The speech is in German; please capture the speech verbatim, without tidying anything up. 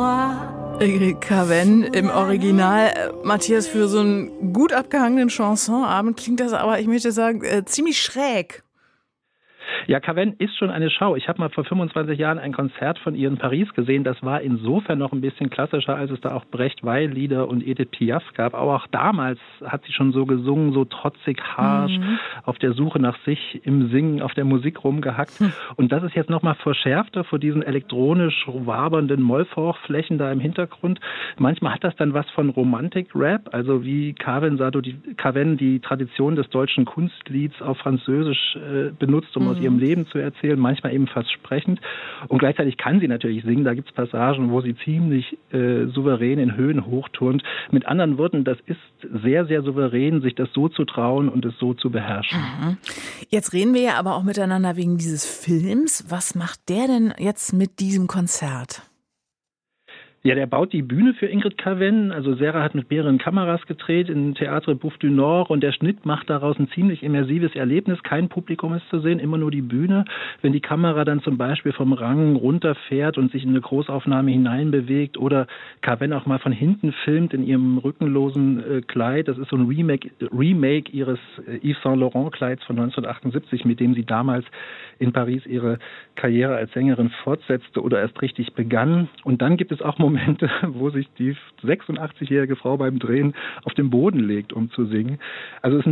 Ingrid Caven im Original. Matthias, für so einen gut abgehangenen Chansonabend klingt das aber, ich möchte sagen, äh, ziemlich schräg. Ja, Caven ist schon eine Schau. Ich habe mal vor fünfundzwanzig Jahren ein Konzert von ihr in Paris gesehen. Das war insofern noch ein bisschen klassischer, als es da auch Brecht-Weil-Lieder und Edith Piaf gab. Aber auch damals hat sie schon so gesungen, so trotzig, harsch, mhm. auf der Suche nach sich, im Singen, auf der Musik rumgehackt. Hm. Und das ist jetzt nochmal verschärfter vor diesen elektronisch wabernden Mollfauchflächen da im Hintergrund. Manchmal hat das dann was von Romantik-Rap, also wie Caven Sado, die, Caven die Tradition des deutschen Kunstlieds auf Französisch äh, benutzt, um mhm. aus ihrem Leben zu erzählen, manchmal eben fast sprechend. Und gleichzeitig kann sie natürlich singen. Da gibt es Passagen, wo sie ziemlich äh, souverän in Höhen hochturnt. Mit anderen Worten, das ist sehr, sehr souverän, sich das so zu trauen und es so zu beherrschen. Mhm. Jetzt reden wir ja aber auch miteinander wegen dieses Films. Was macht der denn jetzt mit diesem Konzert? Ja, der baut die Bühne für Ingrid Caven. Also Serra hat mit mehreren Kameras gedreht in Théâtre Bouffe du Nord und der Schnitt macht daraus ein ziemlich immersives Erlebnis. Kein Publikum ist zu sehen, immer nur die Bühne. Wenn die Kamera dann zum Beispiel vom Rang runterfährt und sich in eine Großaufnahme hineinbewegt oder Caven auch mal von hinten filmt in ihrem rückenlosen äh, Kleid. Das ist so ein Remake, Remake ihres äh, Yves Saint Laurent Kleids von neunzehnhundertachtundsiebzig, mit dem sie damals in Paris ihre Karriere als Sängerin fortsetzte oder erst richtig begann. Und dann gibt es auch Momente, wo sich die sechsundachtzigjährige Frau beim Drehen auf den Boden legt, um zu singen. Also es ist ein